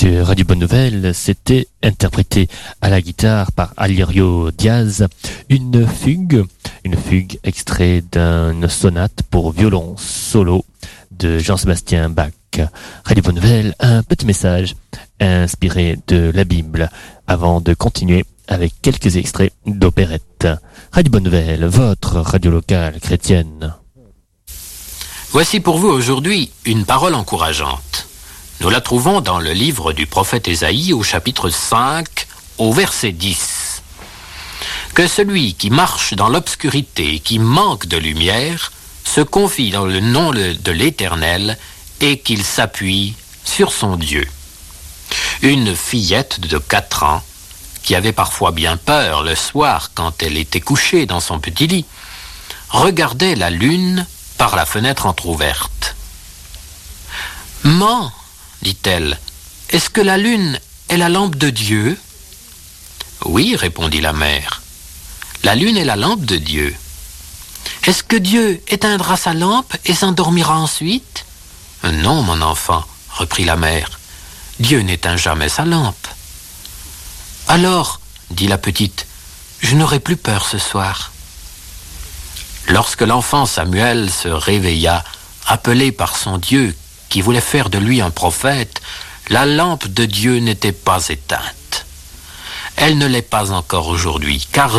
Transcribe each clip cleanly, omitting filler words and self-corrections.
Sur Radio Bonne Nouvelle, c'était interprété à la guitare par Alirio Diaz, une fugue extrait d'une sonate pour violon solo de Jean-Sébastien Bach. Radio Bonne Nouvelle, un petit message inspiré de la Bible avant de continuer avec quelques extraits d'opérette. Radio Bonne Nouvelle, votre radio locale chrétienne. Voici pour vous aujourd'hui une parole encourageante. Nous la trouvons dans le livre du prophète Ésaïe au chapitre 5, au verset 10. Que celui qui marche dans l'obscurité et qui manque de lumière se confie dans le nom de l'Éternel et qu'il s'appuie sur son Dieu. Une fillette de 4 ans, qui avait parfois bien peur le soir quand elle était couchée dans son petit lit, regardait la lune par la fenêtre entr'ouverte. « Maman, dit-elle, est-ce que la lune est la lampe de Dieu ?»« Oui, répondit la mère, la lune est la lampe de Dieu. »« Est-ce que Dieu éteindra sa lampe et s'endormira ensuite ?»« Non, mon enfant, reprit la mère, Dieu n'éteint jamais sa lampe. »« Alors, dit la petite, je n'aurai plus peur ce soir. » Lorsque l'enfant Samuel se réveilla, appelé par son Dieu, qui voulait faire de lui un prophète, la lampe de Dieu n'était pas éteinte. Elle ne l'est pas encore aujourd'hui, car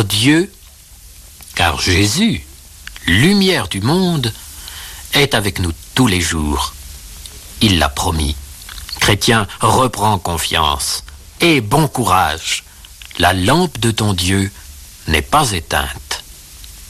Jésus, lumière du monde, est avec nous tous les jours. Il l'a promis. Chrétien, reprends confiance et bon courage. La lampe de ton Dieu n'est pas éteinte.